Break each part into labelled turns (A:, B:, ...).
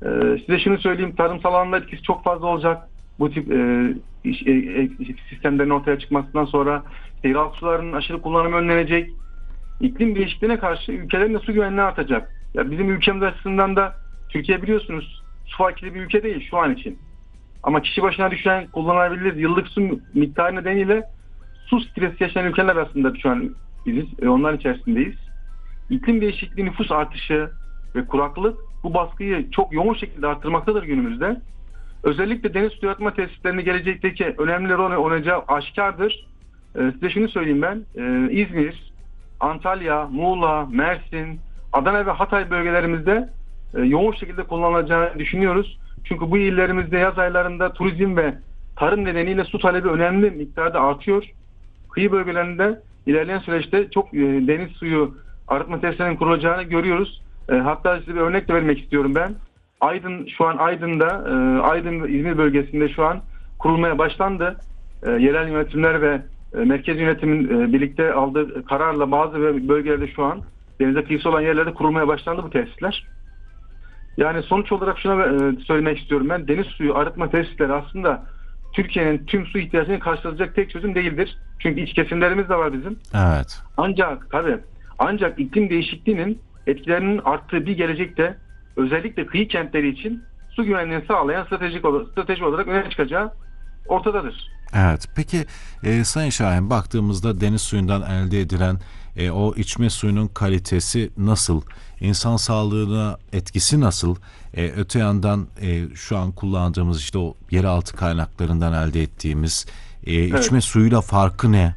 A: Size şunu söyleyeyim, tarımsal alanda etkisi çok fazla olacak. Bu tip sistemlerin ortaya çıkmasından sonra yeraltı sularının aşırı kullanımı önlenecek. İklim değişikliğine karşı ülkelerin de su güvenliği artacak. Ya bizim ülkemiz açısından da Türkiye biliyorsunuz su fakiri bir ülke değil şu an için. Ama kişi başına düşen kullanılabilir yıllık su miktarı nedeniyle su stresi yaşayan ülkeler arasında şu an biziz. Onların içerisindeyiz. İklim değişikliği, nüfus artışı ve kuraklık bu baskıyı çok yoğun şekilde arttırmaktadır günümüzde. Özellikle deniz suyu arıtma tesislerini gelecekteki önemli rol oynayacağı aşikardır. Size şunu söyleyeyim ben. İzmir, Antalya, Muğla, Mersin, Adana ve Hatay bölgelerimizde yoğun şekilde kullanılacağını düşünüyoruz. Çünkü bu illerimizde yaz aylarında turizm ve tarım nedeniyle su talebi önemli miktarda artıyor. Kıyı bölgelerinde ilerleyen süreçte çok deniz suyu arıtma tesislerinin kurulacağını görüyoruz. Hatta size bir örnek de vermek istiyorum ben. Şu an Aydın ve İzmir bölgesinde şu an kurulmaya başlandı. Yerel yönetimler ve merkez yönetimin birlikte aldığı kararla bazı bölgelerde şu an denize kıyısı olan yerlerde kurulmaya başlandı bu tesisler. Yani sonuç olarak şuna söylemek istiyorum ben. Deniz suyu arıtma tesisleri aslında Türkiye'nin tüm su ihtiyacını karşılayacak tek çözüm değildir. Çünkü iç kesimlerimiz de var bizim.
B: Evet.
A: Ancak iklim değişikliğinin etkilerinin arttığı bir gelecekte özellikle kıyı kentleri için su güvenliğini sağlayan strateji olarak öne çıkacağı ortadadır.
B: Evet. Peki Sayın Şahin, baktığımızda deniz suyundan elde edilen o içme suyunun kalitesi nasıl? İnsan sağlığına etkisi nasıl? Öte yandan şu an kullandığımız işte o yeraltı kaynaklarından elde ettiğimiz içme suyuyla farkı ne?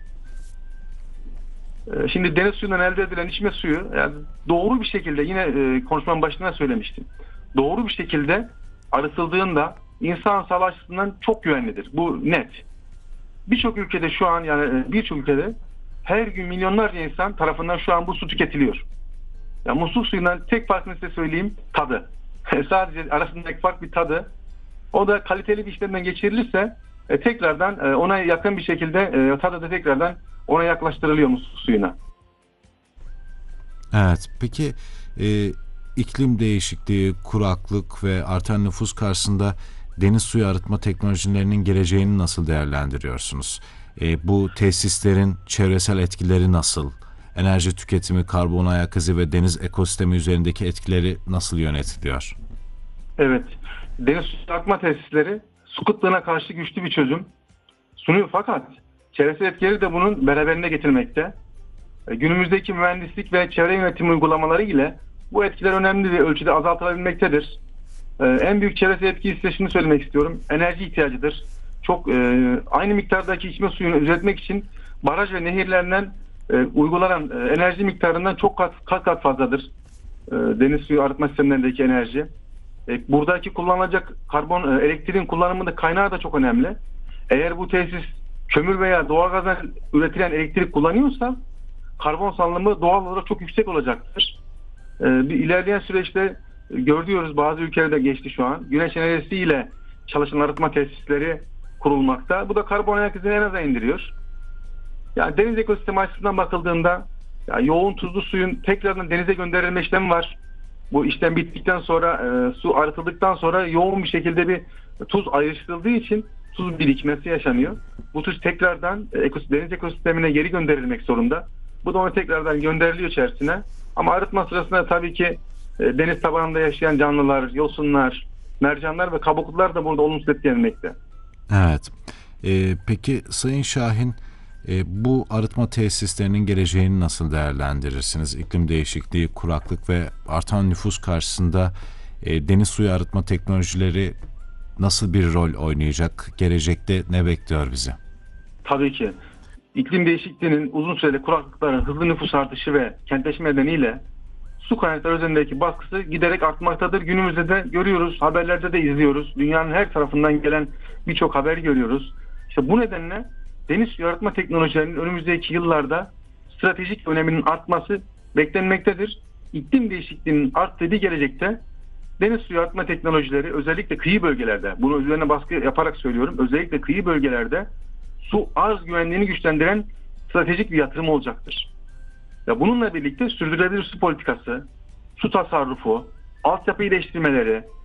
A: Şimdi deniz suyundan elde edilen içme suyu yani doğru bir şekilde yine konuşmanın başında söylemiştim. Doğru bir şekilde arıtıldığında insan sağlığı açısından çok güvenlidir. Bu net. Birçok ülkede şu an her gün milyonlarca insan tarafından şu an bu su tüketiliyor. Yani musluk suyundan tek farkını size söyleyeyim, tadı. Sadece arasındaki fark bir tadı. O da kaliteli bir işlemden geçirilirse tekrardan ona yakın bir şekilde tadı da tekrardan ona yaklaştırılıyor musluk suyuna.
B: Evet. Peki iklim değişikliği, kuraklık ve artan nüfus karşısında deniz suyu arıtma teknolojilerinin geleceğini nasıl değerlendiriyorsunuz? Bu tesislerin çevresel etkileri nasıl? Enerji tüketimi, karbon ayak izi ve deniz ekosistemi üzerindeki etkileri nasıl yönetiliyor?
A: Evet. Deniz suyu arıtma tesisleri su kıtlığına karşı güçlü bir çözüm sunuyor fakat çevresel etkileri de bunun beraberinde getirmekte. Günümüzdeki mühendislik ve çevre yönetimi uygulamaları ile bu etkiler önemli bir ölçüde azaltılabilmektedir. En büyük çevresel etkiyi size şunu söylemek istiyorum. Enerji ihtiyacıdır. Çok aynı miktardaki içme suyunu üretmek için baraj ve nehirlerden uygulanan enerji miktarından çok kat fazladır. Deniz suyu arıtma sistemlerindeki enerji. Buradaki kullanılacak elektriğin kullanımında kaynağı da çok önemli. Eğer bu tesis kömür veya doğalgazdan üretilen elektrik kullanıyorsa karbon salınımı doğal olarak çok yüksek olacaktır. Bir ilerleyen süreçte görüyoruz bazı ülkelerde geçti şu an. Güneş enerjisiyle çalışan arıtma tesisleri kurulmakta. Bu da karbon ayak izini en aza indiriyor. Yani deniz ekosistemi açısından bakıldığında yoğun tuzlu suyun tekrardan denize gönderilme işlemi var. Bu işlem bittikten sonra su arıtıldıktan sonra yoğun bir şekilde bir tuz ayrıştırıldığı için tuz birikmesi yaşanıyor. Bu tuz tekrardan deniz ekosistemine geri gönderilmek zorunda. Bu da onu tekrardan gönderiliyor içerisine. Ama arıtma sırasında tabii ki deniz tabanında yaşayan canlılar, yosunlar, mercanlar ve kabuklular da burada olumsuz etkilenmekte.
B: Evet. Peki Sayın Şahin, bu arıtma tesislerinin geleceğini nasıl değerlendirirsiniz? İklim değişikliği, kuraklık ve artan nüfus karşısında deniz suyu arıtma teknolojileri nasıl bir rol oynayacak? Gelecekte ne bekliyor bizi?
A: Tabii ki. İklim değişikliğinin uzun süreli kuraklıkların hızlı nüfus artışı ve kentleşme nedeniyle su kaynakları üzerindeki baskısı giderek artmaktadır. Günümüzde de görüyoruz, haberlerde de izliyoruz. Dünyanın her tarafından gelen birçok haber görüyoruz. İşte bu nedenle deniz suyu arıtma teknolojilerinin önümüzdeki yıllarda stratejik öneminin artması beklenmektedir. İklim değişikliğinin arttığı bir gelecekte deniz suyu arıtma teknolojileri özellikle kıyı bölgelerde, bunu üzerine baskı yaparak söylüyorum, özellikle kıyı bölgelerde su arz güvenliğini güçlendiren stratejik bir yatırım olacaktır. Bununla birlikte sürdürülebilir su politikası, su tasarrufu, altyapı iyileştirmeleri,